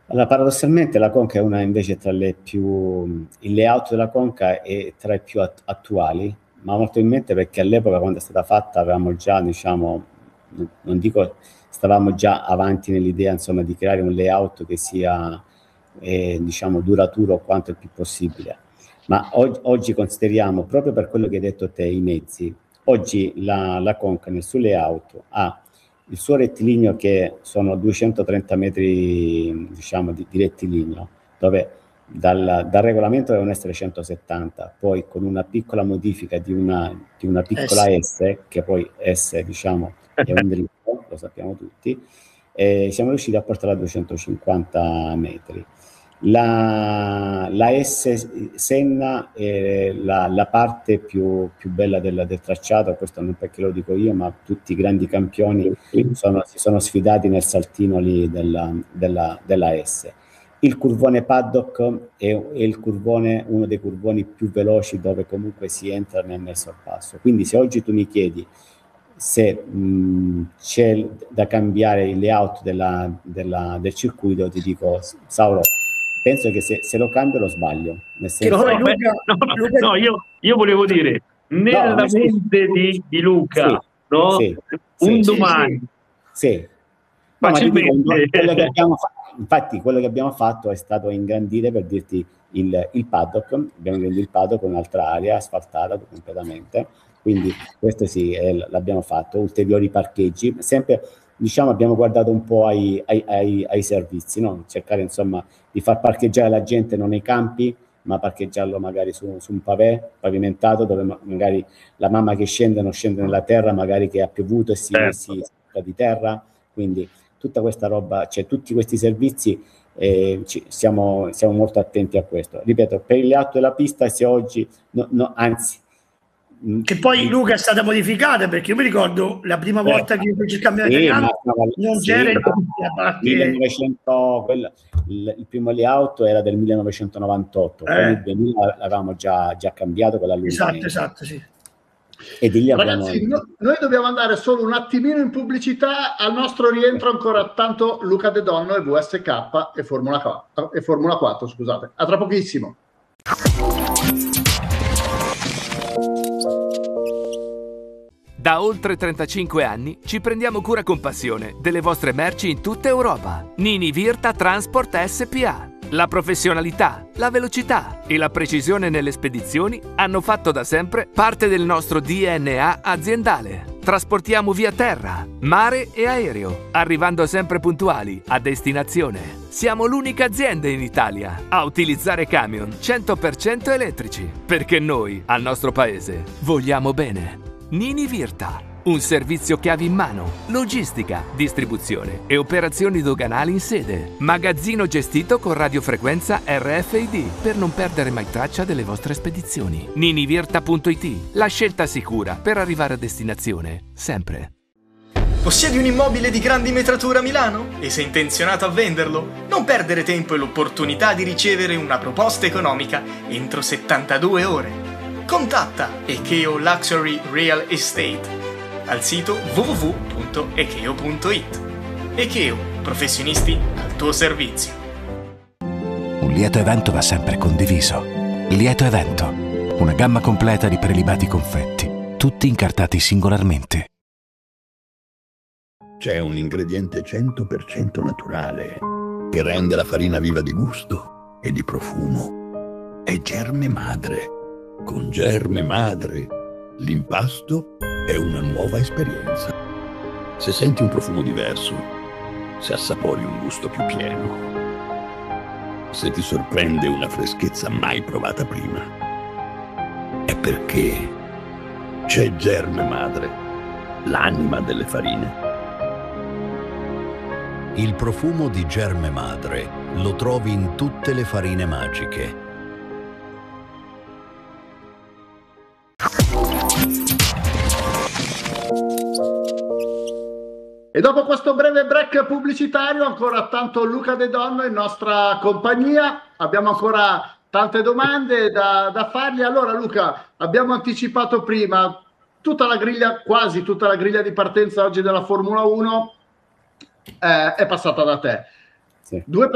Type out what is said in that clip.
Allora, paradossalmente la Conca è una invece tra le più, il layout della Conca è tra i più attuali, ma molto in mente perché all'epoca quando è stata fatta avevamo già, diciamo, non dico, stavamo già avanti nell'idea, insomma, di creare un layout che sia, diciamo, duraturo quanto il più possibile. Ma oggi consideriamo, proprio per quello che hai detto te, i mezzi, oggi la Conca nel suo layout ha il suo rettilineo, che sono 230 metri, diciamo, di rettilineo, dove dal regolamento devono essere 170, poi con una piccola modifica di una piccola sì. S, che poi S, diciamo, è un dritto, lo sappiamo tutti, siamo riusciti a portarla a 250 metri. La S Senna è la parte più bella del tracciato, questo non perché lo dico io, ma tutti i grandi campioni si sono sfidati nel saltino lì della S. Il curvone paddock è il curvone, uno dei curvoni più veloci dove comunque si entra nel sorpasso. Quindi se oggi tu mi chiedi se c'è da cambiare il layout del circuito, ti dico, Sauro, penso che se lo cambio lo sbaglio. Nel Che senso, poi No, beh, Luca... no, io volevo dire, no, nella mente di Luca, sì, no? sì, Un sì, domani, sì. No, ma ti dico, facilmente. infatti quello che abbiamo fatto è stato ingrandire, per dirti, il paddock. Abbiamo ingrandito il paddock con un'altra area asfaltata completamente, quindi questo sì, l'abbiamo fatto. Ulteriori parcheggi, sempre, diciamo, abbiamo guardato un po' ai servizi, no? Cercare, insomma, di far parcheggiare la gente non nei campi, ma parcheggiarlo magari su un pavimentato, dove magari la mamma che scende non scende nella terra, magari che ha piovuto e si tocca di terra. Quindi tutta questa roba, cioè tutti questi servizi, siamo molto attenti a questo. Ripeto, per il layout della pista, se oggi, anzi... Che poi Luca è stata modificata, perché io mi ricordo la prima volta che io feci il campionato italiano non c'era il 1900, il primo layout era del 1998, poi nel 2000 l'avevamo già cambiato con l'allungamento. Esatto, sì. E di lì Ragazzi, noi dobbiamo andare solo un attimino in pubblicità. Al nostro rientro ancora tanto Luca De Donno e VSK e Formula 4, scusate. A tra pochissimo. Da oltre 35 anni ci prendiamo cura con passione delle vostre merci in tutta Europa. Nini Virta Transport SPA. La professionalità, la velocità e la precisione nelle spedizioni hanno fatto da sempre parte del nostro DNA aziendale. Trasportiamo via terra, mare e aereo, arrivando sempre puntuali a destinazione. Siamo l'unica azienda in Italia a utilizzare camion 100% elettrici, perché noi, al nostro paese, vogliamo bene. Nini Virta, un servizio chiave in mano, logistica, distribuzione e operazioni doganali in sede. Magazzino gestito con radiofrequenza RFID per non perdere mai traccia delle vostre spedizioni. Ninivirta.it, la scelta sicura per arrivare a destinazione, sempre. Possiedi un immobile di grandi metratura a Milano e sei intenzionato a venderlo? Non perdere tempo e l'opportunità di ricevere una proposta economica entro 72 ore. Contatta Ekeo Luxury Real Estate al sito www.ekeo.it. Ekeo, professionisti al tuo servizio. Un lieto evento va sempre condiviso. Lieto evento, una gamma completa di prelibati confetti, tutti incartati singolarmente. C'è un ingrediente 100% naturale che rende la farina viva di gusto e di profumo. È Germe Madre. Con Germe Madre l'impasto è una nuova esperienza. Se senti un profumo diverso, se assapori un gusto più pieno, se ti sorprende una freschezza mai provata prima, è perché c'è Germe Madre, l'anima delle farine. Il profumo di Germe Madre lo trovi in tutte le farine magiche. E dopo questo breve break pubblicitario, ancora tanto Luca De Donno in nostra compagnia. Abbiamo ancora tante domande da fargli. Allora Luca, abbiamo anticipato prima tutta la griglia, quasi tutta la griglia di partenza oggi della Formula 1 è passata da te. Sì. Due